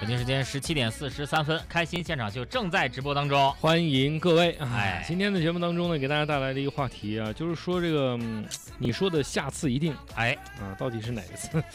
北京时间17:43，开心现场秀正在直播当中， 欢迎各位。 哎， 今天的节目当中呢，给大家带来了一个话题啊，就是说这个，你说的下次一定， 哎到底是哪个字？